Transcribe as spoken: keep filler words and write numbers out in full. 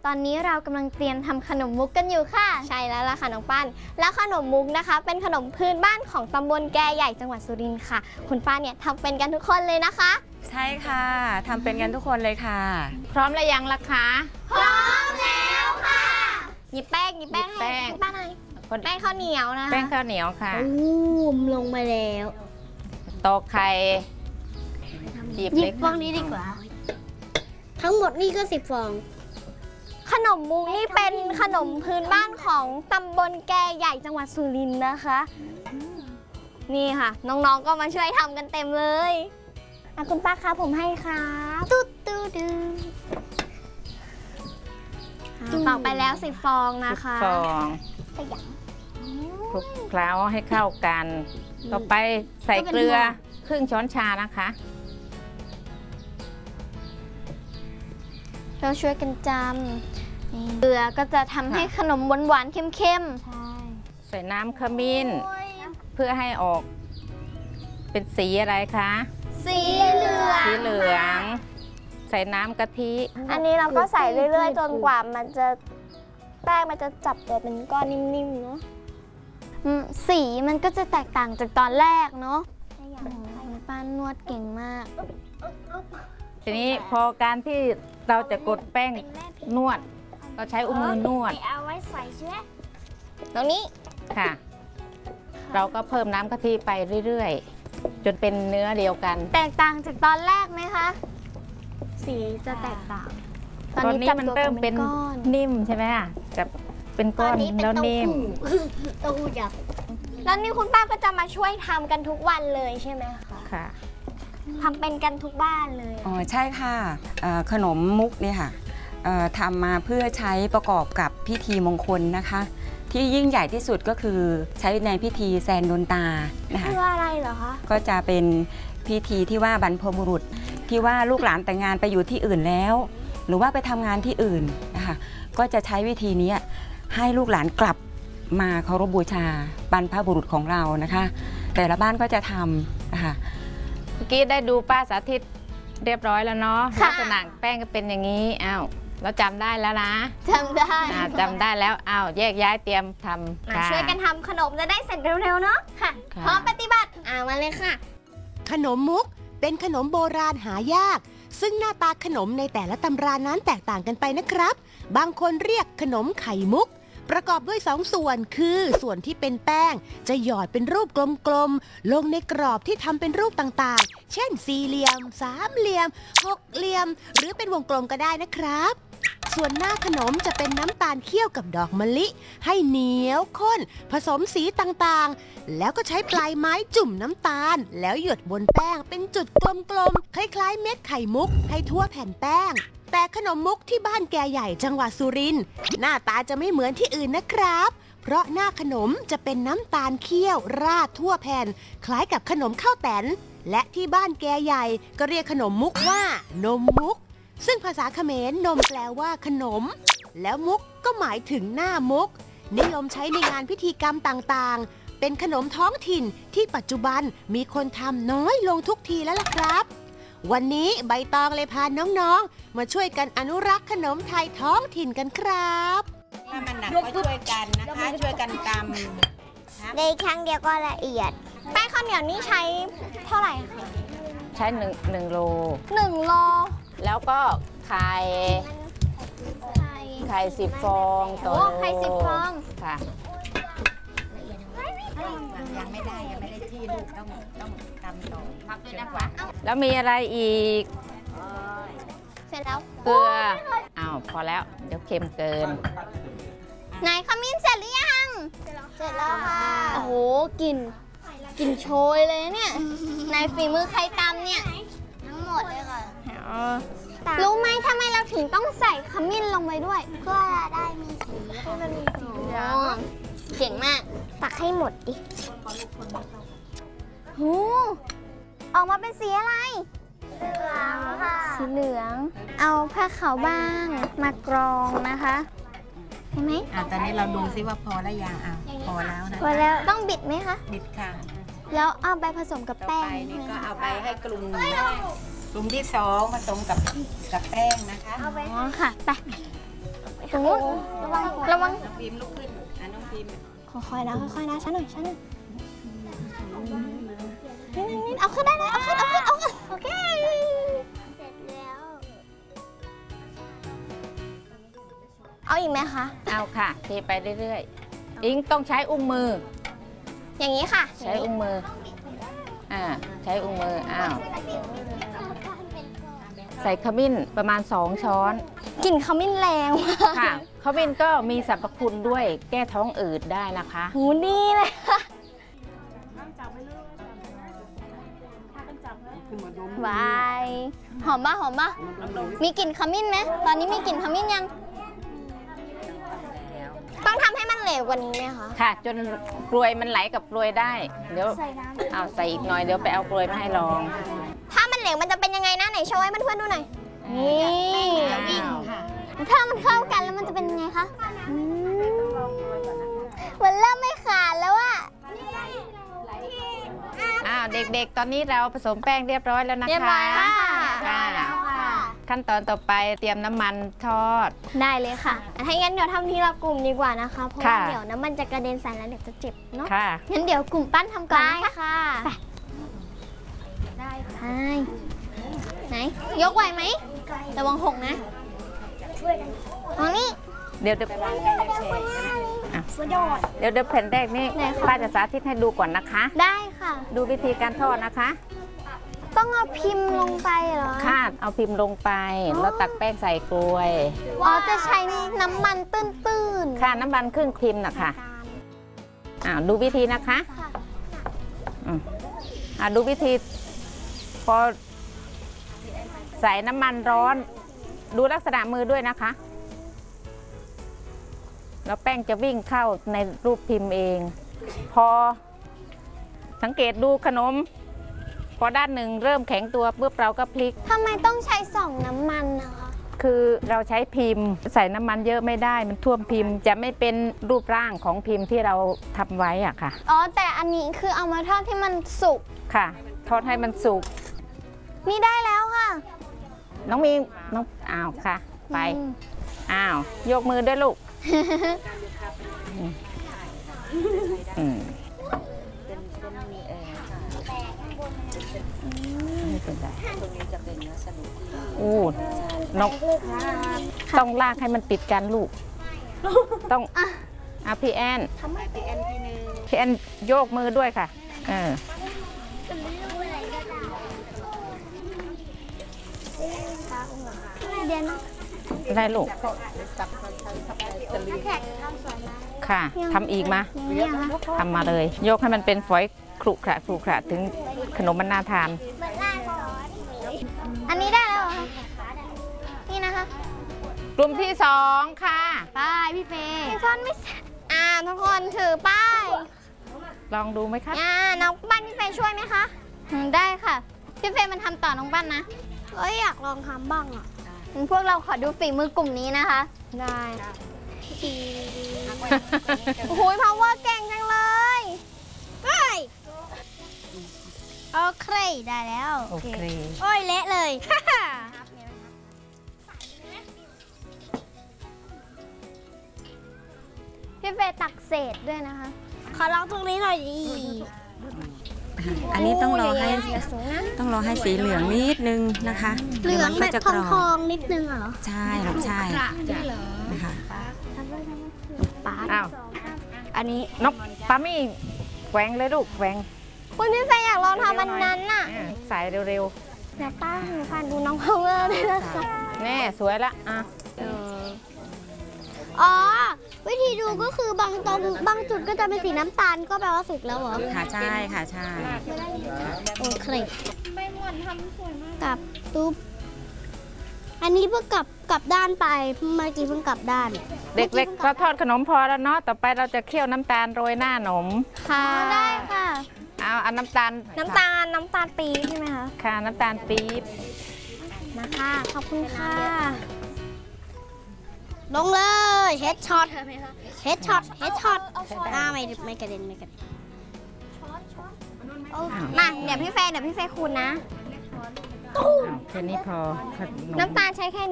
ตอนนี้เรากำลังเตรียมทำขนมมุกกันอยู่ค่ะใช่แล้วล่ะค่ะน้องปั้นแล้วขนมมุกนะคะเป็นขนมพื้นบ้านของตำบลแกใหญ่จังหวัดสุรินทร์ค่ะคุณป้าเนี่ยทำเป็นกันทุกคนเลยนะคะใช่ค่ะทำเป็นกันทุกคนเลยค่ะพร้อมแล้วยังล่ะคะพร้อมแล้วค่ะหยิบแป้งหยิบแป้งให้ป้าหน่อยแป้งข้าวเหนียวนะคะแป้งข้าวเหนียวค่ะอุ้มลงมาแล้วตอกไข่หยิบเล็กฟองนี้ดีกว่าทั้งหมดนี่ก็สิบฟองขนมมุกนี่เป็นขนมพื้นบ้านของตำบลแกใหญ่จังหวัดสุรินทร์นะคะนี่ค่ะน้องๆก็มาช่วยทำกันเต็มเลยอ่ะคุณป้าคะผมให้ครับตุ๊ดตุ๊ดตอกไปแล้วสิบฟองนะคะฟองคลุกเคล้าให้เข้ากันต่อไปใส่เกลือครึ่งช้อนชานะคะเราช่วยกันจำเกลือก็จะทำให้ขนมหวานๆเข้มๆใส่น้ำขมิ้นเพื่อให้ออกเป็นสีอะไรคะสีเหลืองสีเหลืองใส่น้ำกะทิอันนี้เราก็ใส่เรื่อยๆจนกว่ามันจะแป้งมันจะจับตัวเป็นก้อนนิ่มๆเนาะสีมันก็จะแตกต่างจากตอนแรกเนาะป้านวดเก่งมากทีนี้พอการที่เราจะกดแป้งนวดเราใช้อุ้งมือนวดเอาไว้ใส่ใช่ไหมตรงนี้ค่ะเราก็เพิ่มน้ำกะทิไปเรื่อยๆจนเป็นเนื้อเดียวกันแตกต่างจากตอนแรกไหมคะสีจะแตกต่างตอนนี้มันเริ่มเป็นนิ่มใช่ไหมคะกับเป็นก้อนแล้วนิ่มเต้าหู้ยักษ์แล้วนี่คุณป้าก็จะมาช่วยทำกันทุกวันเลยใช่ไหมคะค่ะทำเป็นกันทุกบ้านเลยอ๋อใช่ค่ะขนมมุกเนี่ยค่ะทำมาเพื่อใช้ประกอบกับพิธีมงคลนะคะที่ยิ่งใหญ่ที่สุดก็คือใช้ในพิธีแซนโดนตานะคะเพื่ออะไรเหรอคะก็จะเป็นพิธีที่ว่าบรรพบุรุษที่ว่าลูกหลานแต่งงานไปอยู่ที่อื่นแล้วหรือว่าไปทำงานที่อื่นนะคะก็จะใช้วิธีนี้ให้ลูกหลานกลับมาเคารพบูชาบรรพบุรุษของเรานะคะแต่ละบ้านก็จะทำนะคะเมื่อกี้ได้ดูป้าสาธิตเรียบร้อยแล้วเนาะลักษณะแป้งก็เป็นอย่างนี้อ้าวเราจำได้แล้วนะจำได้จำได้แล้วอ้าวแยกย้ายเตรียมทำช่วยกันทำขนมจะได้เสร็จเร็วๆเนาะค่ะพร้อมปฏิบัติอ่ามาเลยค่ะขนมมุกเป็นขนมโบราณหายากซึ่งหน้าตาขนมในแต่ละตำรานั้นแตกต่างกันไปนะครับบางคนเรียกขนมไข่มุกประกอบด้วยสองส่วนคือส่วนที่เป็นแป้งจะหยอดเป็นรูปกลมๆลงในกรอบที่ทำเป็นรูปต่างๆเช่นสี่เหลี่ยมสามเหลี่ยมหกเหลี่ยมหรือเป็นวงกลมก็ได้นะครับส่วนหน้าขนมจะเป็นน้ำตาลเคี่ยวกับดอกมะลิให้เหนียวข้นผสมสีต่างๆแล้วก็ใช้ปลายไม้จุ่มน้ำตาลแล้วหยดบนแป้งเป็นจุดกลมๆคล้ายๆเม็ดไข่มุกให้ทั่วแผ่นแป้งแต่ขนมมุกที่บ้านแกใหญ่จังหวัดสุรินทร์หน้าตาจะไม่เหมือนที่อื่นนะครับเพราะหน้าขนมจะเป็นน้ำตาลเคี่ยวราดทั่วแผ่นคล้ายกับขนมข้าวแตนและที่บ้านแกใหญ่ก็เรียกขนมมุกว่านมมุกซึ่งภาษาเขมรนมแปลว่าขนมแล้วมุกก็หมายถึงหน้ามุกนิยมใช้ในงานพิธีกรรมต่างๆเป็นขนมท้องถิ่นที่ปัจจุบันมีคนทำน้อยลงทุกทีแล้วล่ะครับวันนี้ใบตองเลยพาน้องๆมาช่วยกันอนุรักษ์ขนมไทยท้องถิ่นกันครับถ้ามันหนักก็ช่วยกันนะคะช่วยกันตำในครั้งเดียวก็ละเอียดแป้งข้าวเหนียวนี่ใช้เท่าไหร่คะใช้หนึ่งหนึ่งโลหนึ่งโลแล้วก็ไข่ไข่สิบฟองต่อโลไข่สิบฟองค่ะยังไม่ได้ยังไม่ได้ที่ลูกต้องต้องตำต่อพักด้วยนะคะแล้วมีอะไรอีกเสร็จแล้วเกลืออ้าวพอแล้วเดี๋ยวเค็มเกินไหนขมิ้นเสร็จหรือยังเสร็จแล้วค่ะโอ้โหกลิ่นกลิ่นโชยเลยเนี่ยในฝีมือใครตำเนี่ยทั้งหมดเลยค่ะรู้ไหมทำไมเราถึงต้องใส่ขมิ้นลงไปด้วยเพื่อได้มีสีให้มันมีสีเก่งมากตักให้หมดดิหูออกมาเป็นสีอะไรเหลืองค่ะสีเหลืองเอาผ้าขาวบ้างมากรองนะคะใช่ไหมอ่าตอนนี้เราดูซิว่าพอแล้วยังอ่ะพอแล้วนะพอแล้วต้องบิดไหมคะบิดค่ะแล้วเอาไปผสมกับแป้งนี่ก็เอาไปให้กลุ่มกลุ่มที่สองผสมกับกับแป้งนะคะเอาไปอ๋อค่ะไปตรงนู้นระวังระวังน้องพิมลุกขึ้นอ่ะน้องพิมค่อยๆนะค่อยๆนะช้าหน่อยช้าหน่อยนิดนิดเอาขึ้นได้เลยเอาขึ้นเอาขึ้นเอาขึ้นโอเคเสร็จแล้วเอาอีกไหมคะเอาค่ะเทไปเรื่อยๆอิงต้องใช้อุ้งมืออย่างนี้ค่ะใช้อุ้งมืออ่าใช้อุ้งมืออ้าวใส่ขมิ้นประมาณสองช้อนกลิ่นขมิ้นแรงมากค่ะขมิ้นก็มีสรรพคุณด้วยแก้ท้องอืดได้นะคะหูดีเลยค่ะบายหอมปะหอมปะมีกลิ่นขมิ้นไหมตอนนี้มีกลิ่นขมิ้นยัง ต้องทำให้มันเหลวกว่านี้ไหมคะค่ะ จนกลวยมันไหลกับกลวยได้เดี๋ยวเอาใส่อีกหน่อยเดี๋ยวไปเอากลวยมาให้ลองถ้ามันเหลวมันจะเป็นยังไงนะไหนโชว์ให้เพื่อนๆดูหน่อยนี่อ้าวถ้ามันเข้ากันแล้วมันจะเป็นยังไงคะอืมมันเริ่มไม่ขาดแล้วอะอ้าวเด็กๆ ตอนนี้เราผสมแป้งเรียบร้อยแล้วนะคะเรียบร้อยแล้วค่ะค่ะขั้นตอนต่อไปเตรียมน้ำมันทอดได้เลยค่ะถ้างั้นเดี๋ยวทำทีละกลุ่มดีกว่านะคะ เพราะว่าค่ะเดี๋ยวน้ำมันจะกระเด็นใส่แล้วเดี๋ยวจะเจ็บเนาะค่ะงั้นเดี๋ยวกลุ่มปั้นทำก่อนนะคะได้ค่ะไหน ยกไหวไหมระวังหกนะทางนี้เดี๋ยวเดี๋ยวอ่ะเดี๋ยวเดี๋ยวแผ่นแรกนี่ป้าจะสาธิตให้ดูก่อนนะคะได้ค่ะดูวิธีการทอดนะคะต้องเอาพิมพ์ลงไปเหรอค่ะเอาพิมพ์ลงไปแล้วตักแป้งใส่กลวยอ๋อจะใช้น้ำมันตื้นๆค่ะน้ำมันครึ่งพิมพ์นะคะอ่าดูวิธีนะคะอืมอ่าดูวิธีพอใส่น้ำมันร้อน ดูลักษณะมือด้วยนะคะ แล้วแป้งจะวิ่งเข้าในรูปพิมพ์เอง พอสังเกตดูขนม พอด้านหนึ่งเริ่มแข็งตัวปุ๊บเราก็พลิกทำไมต้องใช้สองน้ำมันนะคะคือเราใช้พิมพ์ ใส่น้ำมันเยอะไม่ได้มันท่วมพิมพ์ จะไม่เป็นรูปร่างของพิมพ์ที่เราทำไว้อะค่ะอ๋อแต่อันนี้คือเอามาทอดที่มันสุกค่ะ ทอดให้มันสุกนี่ได้แล้วค่ะน้องมีน้องอ้าวค่ะ ไปอืมอ้าว ยกมือด้วยลูกอืมไม่เป็นไรอู้น้องต้องลากให้มันติดกันลูก ต้องอ่ะพี่แอนพี่แอนโยกมือด้วยค่ะเออเดี๋ยวนะได้ลูกแท็กทำสวยไหมค่ะทำอีกมาเนี่ยค่ะทำมาเลย ยกให้มันเป็นฝอยครุขระครุขระถึงขนมมันน่าทานอันนี้ได้แล้วเหรอคะนี่นะคะกลุ่มที่สองค่ะป้ายพี่เฟย์ทอดไม่เสร็จอ่าทุกคนถือป้ายลองดูไหมคะอ่าน้องปั้นพี่เฟย์ช่วยไหมคะอืมได้ค่ะ พี่เฟย์มันทำต่อน้องปั้นนะเอ้ยอยากลองทำบ้างอ่ะงั้นพวกเราขอดูฝีมือกลุ่มนี้นะคะ ได้โอ้โหพาวเวอร์เก่งจังเลยเฮ้ยโอเคได้แล้วโอเคโอ้ยเละเลย พี่เฟย์ตักเศษด้วยนะคะ ขอลองตรงนี้หน่อยดีอันนี้ต้องรอให้อย่าสูงนะต้องรอให้สีเหลืองนิดนึงนะคะเหลืองดี๋ยวมันแบก็บจะทกองรอบทองๆนิดนึงเหรอใช่ลูกใช่นะคะอ้าว อันนี้นกปามี่แหวงเลยลูกแหวงคุณพี่เฟย์อยากลองทำอันนั้นน่ะอ่ะใส่เร็วเดี๋ยวป้าหนูฟันดูน้องพาวเวอร์ด้วยนะคะๆ แน่สวยละอ่ะอ๋อ วิธีดูก็คือบางตรงบางจุดก็จะเป็นสีน้ำตาลก็แปลว่าสุกแล้วเหรอค่ะใช่ค่ะใช่โอเคใบหมอนทำสวยมากกลับตุ๊บอันนี้เพิ่งกลับกลับด้านไปเมื่อกี้เพิ่งกลับด้านเด็กๆเราทอดขนมพอแล้วเนาะต่อไปเราจะเคี่ยวน้ำตาลโรยหน้าขนมค่ะได้ค่ะเอาเอาน้ำตาลน้ำตาลน้ำตาลปี๊บใช่ไหมคะค่ะน้ำตาลปี๊บมาค่ะขอบคุณค่ะ ลงเลยเฮดช็อตเฮดช็อตเฮดช็อตอ่าไม่ไม่กระเด็นไม่กระเด็นมาเดี๋ยวพี่เฟย์เดี๋ยวพี่เฟย์คูณนะอ้าวแค่นี้พอขมน้ำตาลใช้แค่นี้